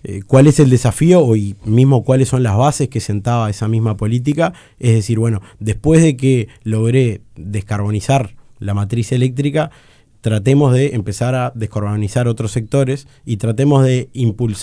¿Cuál es el desafío y mismo cuáles son las bases que sentaba esa misma política? Es decir, bueno, después de que logré descarbonizar la matriz eléctrica, tratemos de empezar a descarbonizar otros sectores y tratemos de impulsar